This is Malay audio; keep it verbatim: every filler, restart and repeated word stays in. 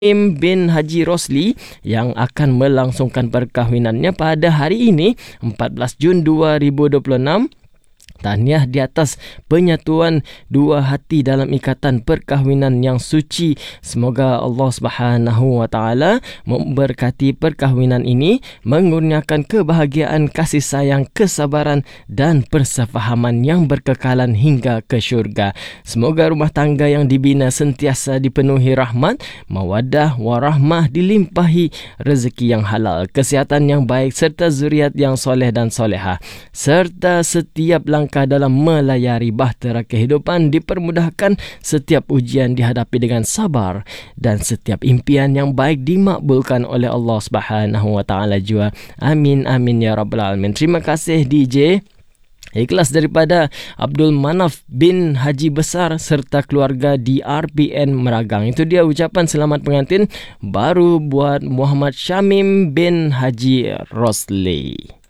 Im bin Haji Rosli yang akan melangsungkan perkahwinannya pada hari ini empat belas Jun dua ribu dua puluh enam. Tahniah di atas penyatuan dua hati dalam ikatan perkahwinan yang suci. Semoga Allah Subhanahu wa taala memberkati perkahwinan ini, mengurniakan kebahagiaan, kasih sayang, kesabaran dan persefahaman yang berkekalan hingga ke syurga. Semoga rumah tangga yang dibina sentiasa dipenuhi rahmat, mawaddah, warahmah, dilimpahi rezeki yang halal, kesihatan yang baik serta zuriat yang soleh dan solehah, serta setiap langkah dalam melayari bahtera kehidupan dipermudahkan, setiap ujian dihadapi dengan sabar dan setiap impian yang baik dimakbulkan oleh Allah Subhanahu wa taala jua. Amin amin ya rabbal alamin. Terima kasih D J. Ikhlas daripada Abdul Manaf bin Haji Besar serta keluarga di R P N Meragang. Itu dia ucapan selamat pengantin baru buat Muhammad Syamim bin Haji Rosli.